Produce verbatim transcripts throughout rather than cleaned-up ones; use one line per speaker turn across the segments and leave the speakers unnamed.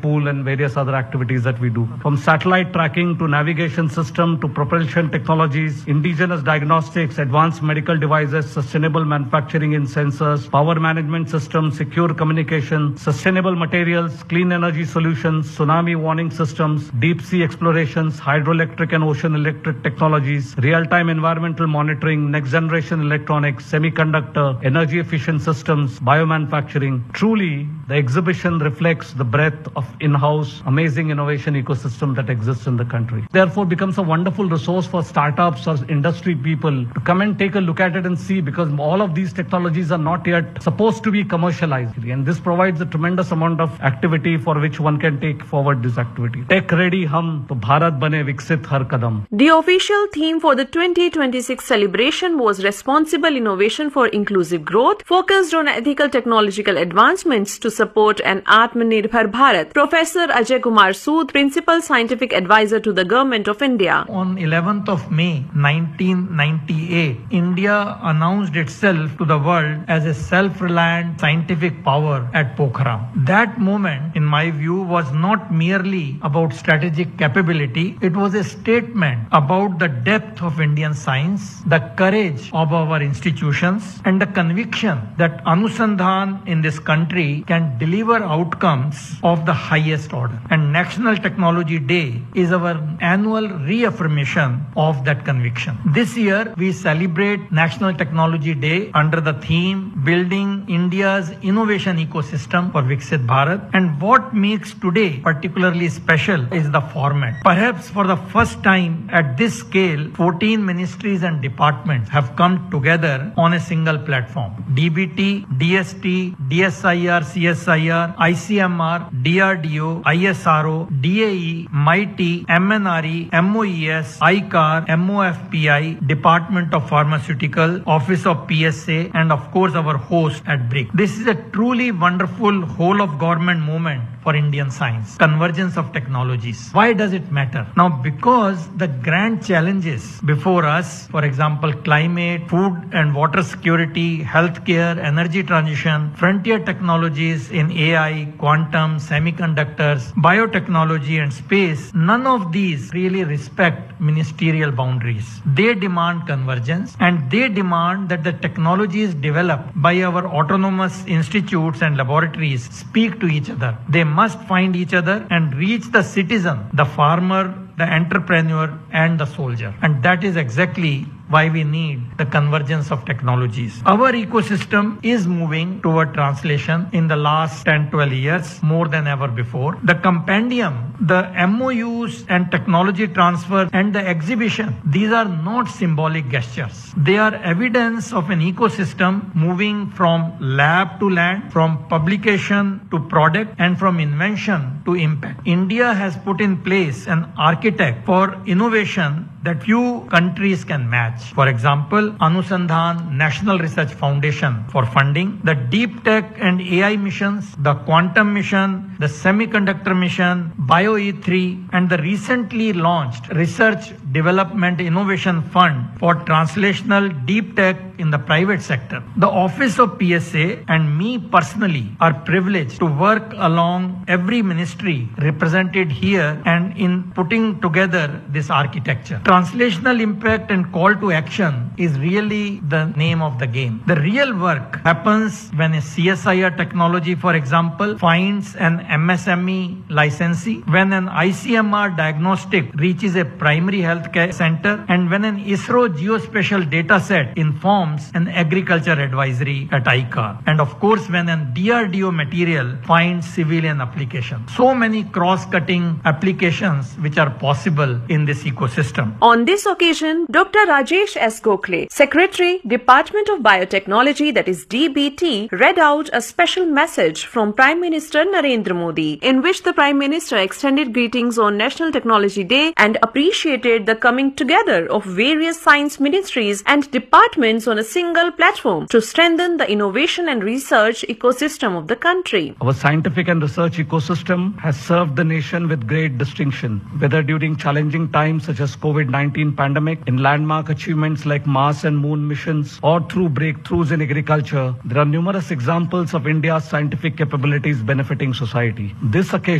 pool and various other activities that we do. From satellite tracking to navigation system to propulsion technologies, indigenous diagnostics, advanced medical devices, sustainable manufacturing in sensors, power management systems, secure communication, sustainable materials, clean energy solutions, tsunami warning systems, deep sea explorations, hydroelectric and ocean electric technologies, real-time environmental monitoring, next generation electronics, semiconductor, energy efficient systems, biomanufacturing. Truly, the exhibition reflects the breadth of in-house amazing innovation ecosystem that exists in the country. Therefore, becomes a wonderful resource for startups or industry people to come and take a look at it and see, because all of these technologies are not yet supposed to be commercialized. And this provides a tremendous amount of activity for which one can take forward this activity. Tech ready hum, to Bharat bane viksit har kadam.
The official theme for the twenty twenty-six celebration was Responsible Innovation for Inclusive Growth, focused on ethical technological advancements to support an Atmanirbhar Bharat. Professor Ajay Kumar Sood, Principal Scientific Advisor to the Government of India.
On eleventh of May nineteen ninety-eight, India announced itself to the world as a self-reliant scientific power at Pokhara. That moment, in my view, was not merely about strategic capability. It was a statement about the depth of Indian science, the courage of our institutions, and the conviction that Anusandhan in this country can deliver outcomes of the highest order. And National Technology Day is our annual reaffirmation of that conviction. This year, we celebrate National Technology Day under the theme Building India's Innovation Ecosystem for Viksit Bharat. And what makes today particularly special is the format. Perhaps for the first time at this scale, fourteen ministries and departments have come together on a single platform. D B T, D S T, D S I R, C S I R, I C M R, D R D O, I S R O, D A E, MITI, M N R E, M O E S, I C A R, M O F P I, Department of Pharmaceutical, Office of P S A, and of course our host at BRIC. This is a truly wonderful whole of government movement for Indian science. Convergence of technologies. Why does it matter? Now, because the grand challenges before us, for example, climate, food and water security, healthcare, energy transition, frontier technologies in A I, quantum, semiconductors, biotechnology and space, none of these really respect ministerial boundaries. They demand convergence, and they demand that the technologies developed by our autonomous institutes and laboratories speak to each other. They must find each other and reach the citizen, the farmer, the entrepreneur and the soldier. And that is exactly why we need the convergence of technologies. Our ecosystem is moving toward translation in the last ten to twelve years more than ever before. The compendium, the M O Us and technology transfer and the exhibition, these are not symbolic gestures. They are evidence of an ecosystem moving from lab to land, from publication to product, and from invention to impact. India has put in place an architect for innovation that few countries can match. For example, Anusandhan National Research Foundation for funding, the deep tech and A I missions, the quantum mission, the semiconductor mission, Bio E three, and the recently launched Research Development Innovation Fund for translational deep tech in the private sector. The Office of P S A and me personally are privileged to work along every ministry represented here and in putting together this architecture. Translational impact and call to action is really the name of the game. The real work happens when a C S I R technology, for example, finds an M S M E licensee, when an I C M R diagnostic reaches a primary healthcare center, and when an ISRO geospatial data set informs an agriculture advisory at I C A R. And of course, when an D R D O material finds civilian application. So many cross-cutting applications which are possible in this ecosystem.
On this occasion, Doctor Rajesh S. Gokhale, Secretary, Department of Biotechnology, that is D B T, read out a special message from Prime Minister Narendra Modi, in which the Prime Minister extended greetings on National Technology Day and appreciated the coming together of various science ministries and departments on a single platform to strengthen the innovation and research ecosystem of the country.
Our scientific and research ecosystem has served the nation with great distinction, whether during challenging times such as COVID nineteen pandemic, in landmark achievements like Mars and Moon missions, or through breakthroughs in agriculture. There are numerous examples of India's scientific capabilities benefiting society. This occasion is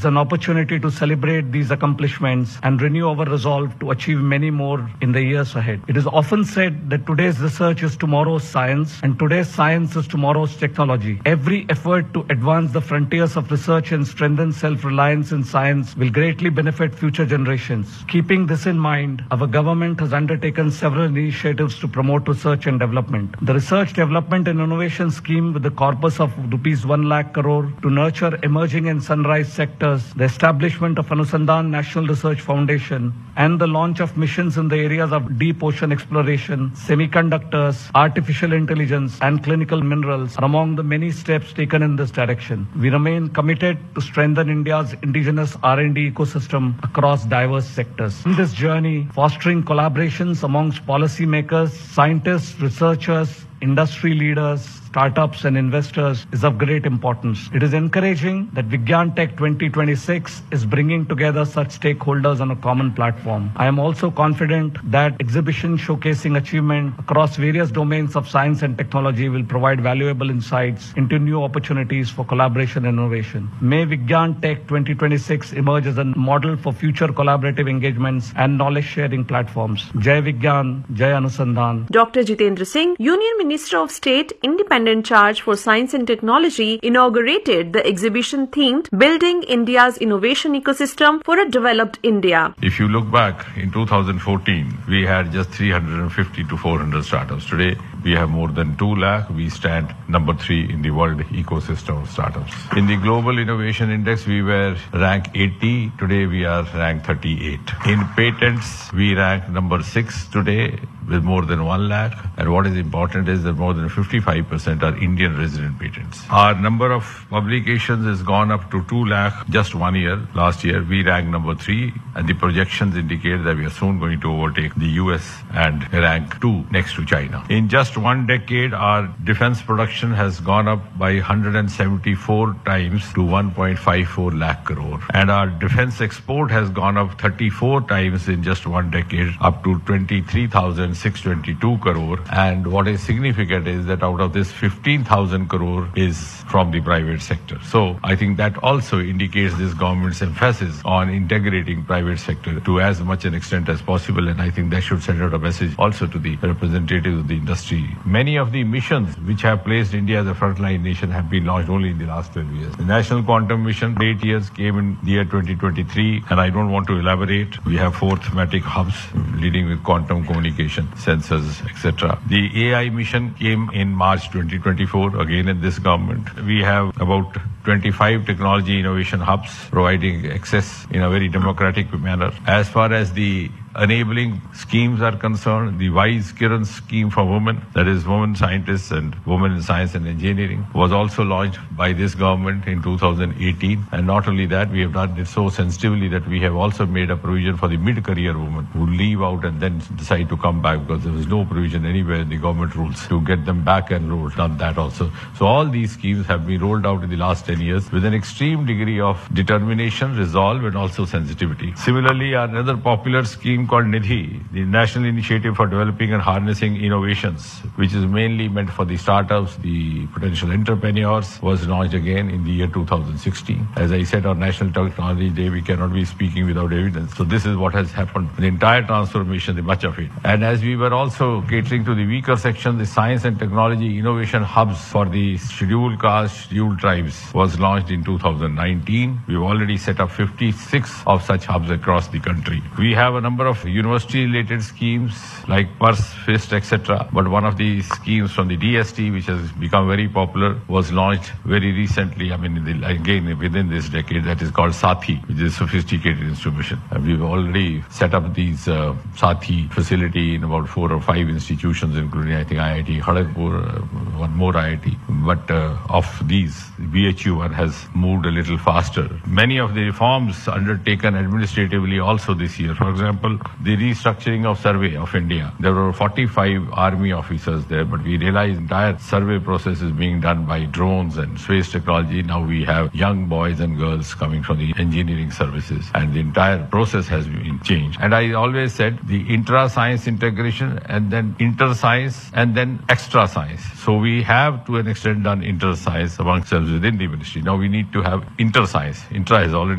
is an opportunity to celebrate these accomplishments and renew our resolve to achieve many more in the years ahead. It is often said that today's research is tomorrow's science and today's science is tomorrow's technology. Every effort to advance the frontiers of research and strengthen self-reliance in science will greatly benefit future generations. Keeping this in mind, our government has undertaken several initiatives to promote research and development. The Research, Development and Innovation Scheme with the corpus of rupees one lakh crore to nurture emerging and sunrise sectors, the establishment of Anusandhan National Research Foundation, and the launch of missions in the areas of deep ocean exploration, semiconductors, artificial intelligence, and clinical minerals are among the many steps taken in this direction. We remain committed to strengthen India's indigenous R and D ecosystem across diverse sectors. In this journey, fostering collaborations amongst policymakers, scientists, researchers, industry leaders, startups and investors is of great importance. It is encouraging that Vigyan Tech twenty twenty-six is bringing together such stakeholders on a common platform. I am also confident that exhibition showcasing achievement across various domains of science and technology will provide valuable insights into new opportunities for collaboration and innovation. May Vigyan Tech twenty twenty-six emerge as a model for future collaborative engagements and knowledge sharing platforms. Jai Vigyan, Jai Anusandhan.
Doctor Jitendra Singh, Union Minister of State, Independent Charge for Science and Technology, inaugurated the exhibition themed Building India's Innovation Ecosystem for a Developed India.
If you look back in two thousand fourteen, we had just three hundred fifty to four hundred startups. Today, we have more than two lakh. We stand number three in the world ecosystem of startups. In the Global Innovation Index, we were ranked eighty. Today, we are ranked thirty-eight. In patents, we rank number six today with more than one lakh. And what is important is that more than fifty-five percent are Indian resident patents. Our number of publications has gone up to two lakh just one year. Last year, we ranked number three, and the projections indicate that we are soon going to overtake the U S and rank two next to China. In just one decade, our defense production has gone up by one hundred seventy-four times to one point five four lakh crore. And our defense export has gone up thirty-four times in just one decade, up to twenty-three thousand six hundred twenty-two crore. And what is significant is that out of this, fifteen thousand crore is from the private sector. So I think that also indicates this government's emphasis on integrating private sector to as much an extent as possible. And I think that should send out a message also to the representatives of the industry. Many of the missions which have placed India as a frontline nation have been launched only in the last twelve years. The National Quantum Mission, eight years, came in the year twenty twenty-three, and I don't want to elaborate. We have four thematic hubs leading with quantum communication, sensors, et cetera. The A I mission came in March twenty twenty-four, again in this government. We have about twenty-five technology innovation hubs providing access in a very democratic manner. As far as the enabling schemes are concerned, the WISE Kiran scheme for women, that is women scientists and women in science and engineering, was also launched by this government in two thousand eighteen. And not only that, we have done it so sensitively that we have also made a provision for the mid-career women who leave out and then decide to come back, because there was no provision anywhere in the government rules to get them back enrolled. Done that also. So all these schemes have been rolled out in the last ten years with an extreme degree of determination, resolve, and also sensitivity. Similarly, another popular scheme called Nidhi, the National Initiative for Developing and Harnessing Innovations, which is mainly meant for the startups, the potential entrepreneurs, was launched again in the year two thousand sixteen. As I said, on National Technology Day, we cannot be speaking without evidence. So this is what has happened. The entire transformation, the much of it. And as we were also catering to the weaker section, the Science and Technology Innovation Hubs for the scheduled castes, scheduled tribes was launched in two thousand nineteen. We've already set up fifty-six of such hubs across the country. We have a number of university-related schemes like Purse, FIST, et cetera. But one of the schemes from the D S T, which has become very popular, was launched very recently, I mean, in the, again, within this decade, that is called SATHI, which is sophisticated instrumentation. And we've already set up these uh, SATHI facility in about four or five institutions, including, I think, I I T Kharagpur, uh, one more I I T. But uh, of these, B H U one has moved a little faster. Many of the reforms undertaken administratively also this year. For example, the restructuring of survey of India. There were forty-five army officers there, but we realized the entire survey process is being done by drones and space technology. Now we have young boys and girls coming from the engineering services, and the entire process has been changed. And I always said the intra-science integration, and then inter-science, and then extra-science. So we have to an extent done inter-science amongst ourselves within the ministry. Now we need to have inter-science. Intra is already